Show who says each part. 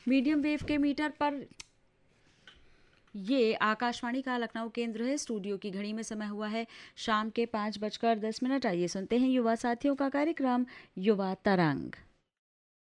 Speaker 1: Medium wave के metre पर। ये आकाशवाणी का लखनऊ केंद्र है। स्टूडियो की घड़ी में समय हुआ है शाम के 5:10। आइए सुनते हैं युवा साथियों का कार्यक्रम युवा तरंग।